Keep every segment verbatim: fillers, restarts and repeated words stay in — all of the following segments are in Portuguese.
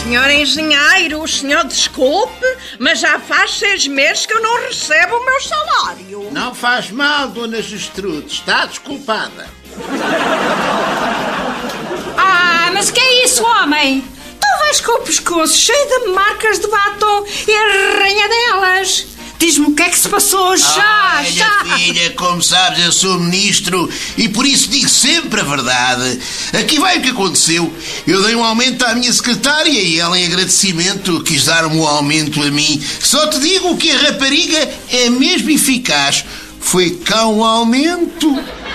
Senhor engenheiro, o senhor desculpe, mas já faz seis meses que eu não recebo o meu salário. Não faz mal, dona Gestrude, está desculpada. Ah, mas que é isso, homem? Tu vais com o pescoço cheio de marcas de batom e a rainha delas. Diz-me o que é que se passou já, Olha, já. filha, como sabes, eu sou ministro e por isso digo sempre a verdade. Aqui vai o que aconteceu. Eu dei um aumento à minha secretária e ela, em agradecimento, quis dar-me o aumento a mim. Só te digo que a rapariga é mesmo eficaz. Foi cá um aumento.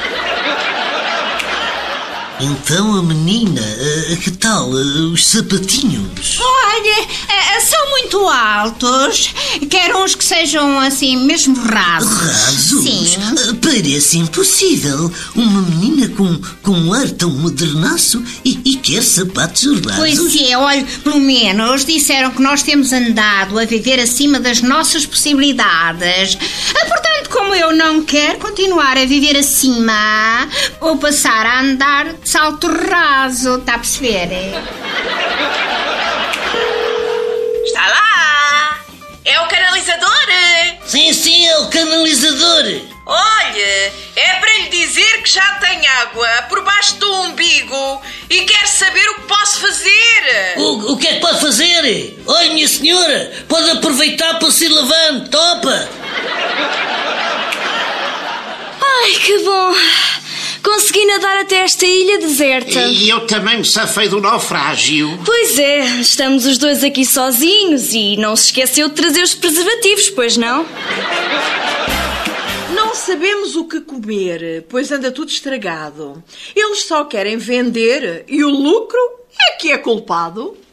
Então a menina, uh, que tal uh, os sapatinhos? Olha, eh, são muito altos. Quero uns que sejam assim mesmo rasos. Rasos? Sim. Uh, parece impossível. Uma menina com, com um ar tão modernaço e, e quer sapatos rasos. Pois é, olha, pelo menos disseram que nós temos andado a viver acima das nossas possibilidades. Ah, portanto, como eu não quero continuar a viver acima, vou passar a andar de salto raso, está a perceber? Está lá! É o canalizador! Sim, sim, é o canalizador. Olhe, é para lhe dizer que já tem água por baixo do umbigo e quer saber o que posso fazer. O, o que é que pode fazer? Olha, minha senhora, pode aproveitar para se ir lavando, topa! Ai, que bom! Consegui nadar até esta ilha deserta. E eu também me safei do naufrágio. Pois é, estamos os dois aqui sozinhos e não se esqueceu de trazer os preservativos, pois não? Não sabemos o que comer, pois anda tudo estragado. Eles só querem vender e o lucro é que é culpado.